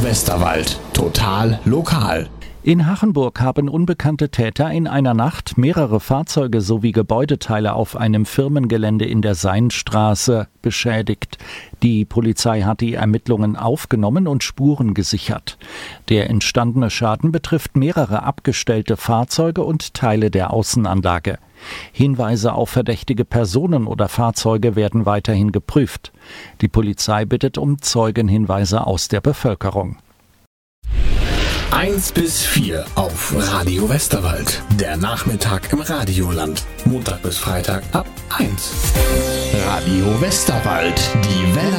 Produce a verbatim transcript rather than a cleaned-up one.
Radio Westerwald. Total lokal. In Hachenburg haben unbekannte Täter in einer Nacht mehrere Fahrzeuge sowie Gebäudeteile auf einem Firmengelände in der Seinstraße beschädigt. Die Polizei hat die Ermittlungen aufgenommen und Spuren gesichert. Der entstandene Schaden betrifft mehrere abgestellte Fahrzeuge und Teile der Außenanlage. Hinweise auf verdächtige Personen oder Fahrzeuge werden weiterhin geprüft. Die Polizei bittet um Zeugenhinweise aus der Bevölkerung. eins bis vier auf Radio Westerwald. Der Nachmittag im Radioland. Montag bis Freitag ab eins. Radio Westerwald. Die Welle